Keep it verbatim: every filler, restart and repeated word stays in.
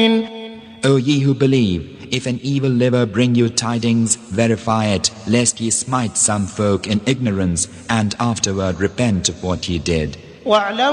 المؤمنين. O ye who believe, if an evil liver bring you tidings, verify it, lest ye smite some folk in ignorance, and afterward repent of what ye did. واعلموا